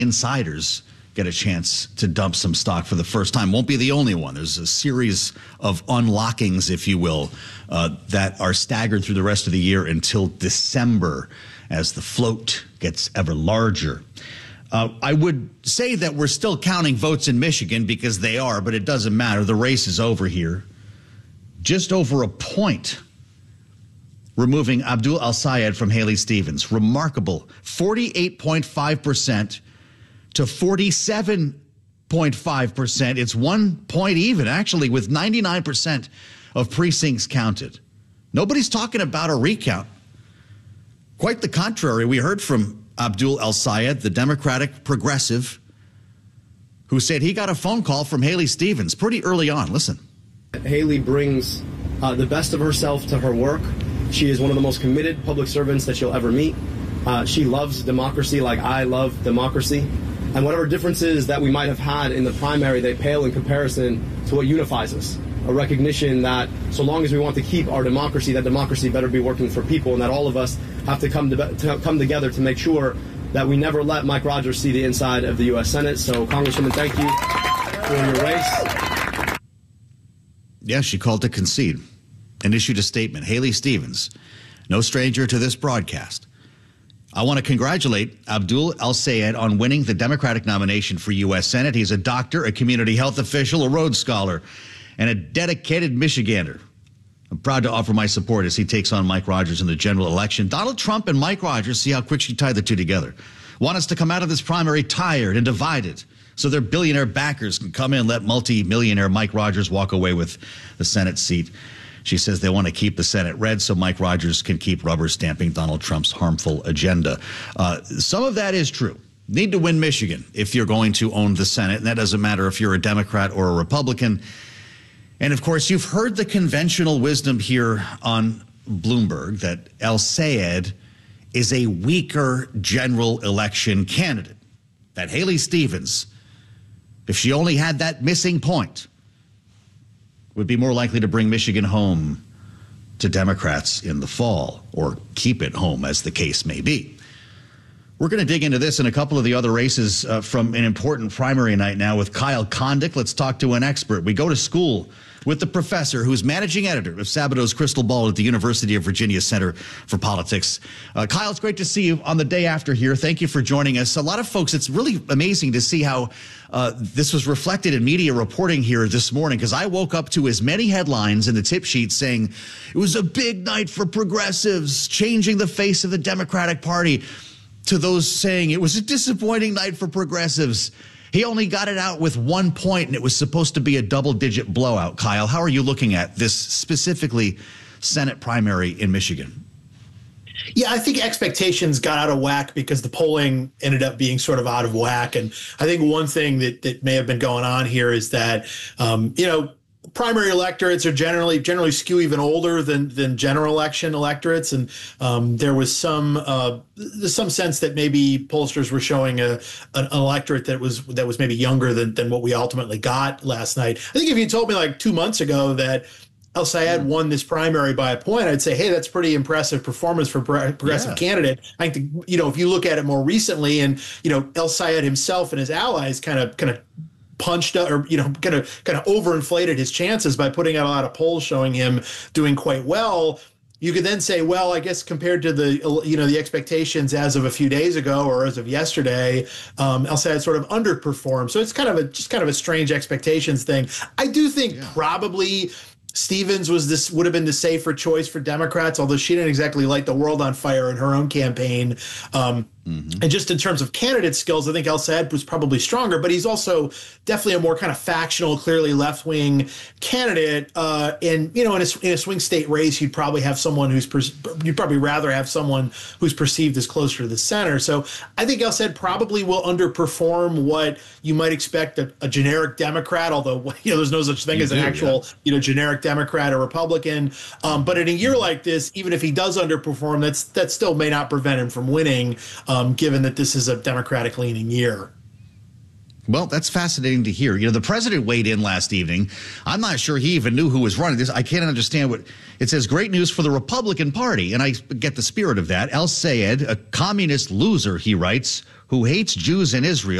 insiders get a chance to dump some stock for the first time. Won't be the only one. There's a series of unlockings, if you will, that are staggered through the rest of the year until December as the float gets ever larger. I would say that we're still counting votes in Michigan because they are, but it doesn't matter. The race is over here. Just over a point removing Abdul El-Sayed from Haley Stevens. Remarkable. 48.5% to 47.5%. It's 1 point even, actually, with 99% of precincts counted. Nobody's talking about a recount. Quite the contrary. We heard from Abdul El-Sayed, the Democratic progressive, who said he got a phone call from Haley Stevens pretty early on. Listen. Haley brings the best of herself to her work. She is one of the most committed public servants that you'll ever meet. She loves democracy like I love democracy. And whatever differences that we might have had in the primary, they pale in comparison to what unifies us. A recognition that so long as we want to keep our democracy, that democracy better be working for people, and that all of us have to come together to make sure that we never let Mike Rogers see the inside of the U.S. Senate. So, Congresswoman, thank you for your race. Yeah, she called to concede and issued a statement. Haley Stevens, no stranger to this broadcast. I want to congratulate Abdul El-Sayed on winning the Democratic nomination for U.S. Senate. He's a doctor, a community health official, a Rhodes Scholar, and a dedicated Michigander. I'm proud to offer my support as he takes on Mike Rogers in the general election. Donald Trump and Mike Rogers, see how quick she tied the two together, want us to come out of this primary tired and divided so their billionaire backers can come in and let multi-millionaire Mike Rogers walk away with the Senate seat. She says they want to keep the Senate red so Mike Rogers can keep rubber stamping Donald Trump's harmful agenda. Some of that is true. Need to win Michigan if you're going to own the Senate, and that doesn't matter if you're a Democrat or a Republican. And, of course, you've heard the conventional wisdom here on Bloomberg that El-Sayed is a weaker general election candidate, that Haley Stevens, if she only had that missing point, would be more likely to bring Michigan home to Democrats in the fall, or keep it home, as the case may be. We're going to dig into this and a couple of the other races from an important primary night now with Kyle Kondik. Let's talk to an expert. We go to school with the professor who's managing editor of Sabato's Crystal Ball at the University of Virginia Center for Politics. Kyle, it's great to see you on the day after here. Thank you for joining us. A lot of folks, it's really amazing to see how this was reflected in media reporting here this morning, because I woke up to as many headlines in the tip sheet saying it was a big night for progressives, changing the face of the Democratic Party, to those saying it was a disappointing night for progressives. He only got it out with 1 point, and it was supposed to be a double-digit blowout. Kyle, how are you looking at this specifically Senate primary in Michigan? Yeah, I think expectations got out of whack because the polling ended up being sort of out of whack. And I think one thing that may have been going on here is that, primary electorates are generally skew even older than general election electorates, and there was some sense that maybe pollsters were showing an electorate that was maybe younger than what we ultimately got last night. I think if you told me like 2 months ago that El-Sayed won this primary by a point, I'd say, hey, that's pretty impressive performance for progressive candidate. I think, if you look at it more recently, and El-Sayed himself and his allies kind of punched up, or kind of overinflated his chances by putting out a lot of polls showing him doing quite well. You could then say, well, I guess compared to the expectations as of a few days ago or as of yesterday, El-Sayed sort of underperformed. So it's just kind of a strange expectations thing. I do think probably Stevens would have been the safer choice for Democrats, although she didn't exactly light the world on fire in her own campaign. And just in terms of candidate skills, I think El-Sayed was probably stronger, but he's also definitely a more kind of factional, clearly left-wing candidate. And in a swing state race, you'd probably have someone you'd probably rather have someone who's perceived as closer to the center. So I think El-Sayed probably will underperform what you might expect a generic Democrat, although there's no such thing as an actual generic Democrat or Republican. But in a year like this, even if he does underperform, that still may not prevent him from winning. Given that this is a Democratic-leaning year. Well, that's fascinating to hear. You know, the president weighed in last evening. I'm not sure he even knew who was running this. I can't understand what it says. Great news for the Republican Party. And I get the spirit of that. El Sayed, a communist loser, he writes, who hates Jews and Israel.